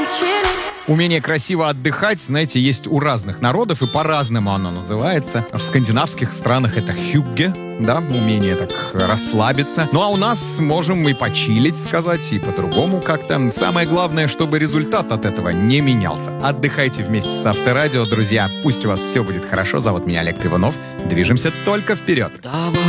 Умение красиво отдыхать, знаете, есть у разных народов, и по-разному оно называется. В скандинавских странах это хюгге, да, умение так расслабиться. Ну а у нас можем и почилить, сказать, и по-другому как-то. Самое главное, чтобы результат от этого не менялся. Отдыхайте вместе с Авторадио, друзья. Пусть у вас все будет хорошо. Зовут меня Олег Пивунов. Движемся только вперед.